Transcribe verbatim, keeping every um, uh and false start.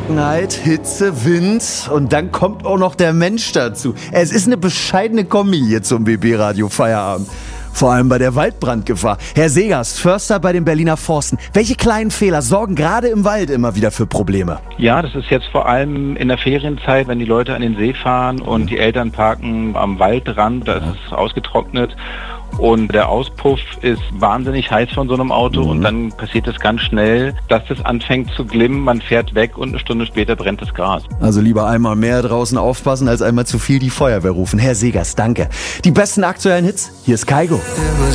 Trockenheit, Hitze, Wind und dann kommt auch noch der Mensch dazu. Es ist eine bescheidene Kombi hier zum B B-Radio Feierabend. Vor allem bei der Waldbrandgefahr. Herr Segast, Förster bei den Berliner Forsten. Welche kleinen Fehler sorgen gerade im Wald immer wieder für Probleme? Ja, das ist jetzt vor allem in der Ferienzeit, wenn die Leute an den See fahren und die Eltern parken am Waldrand, da ist es ausgetrocknet. Und der Auspuff ist wahnsinnig heiß von so einem Auto mhm. und dann passiert es ganz schnell, dass das anfängt zu glimmen, man fährt weg und eine Stunde später brennt das Gras. Also lieber einmal mehr draußen aufpassen, als einmal zu viel die Feuerwehr rufen. Herr Segers, danke. Die besten aktuellen Hits, hier ist Kaigo.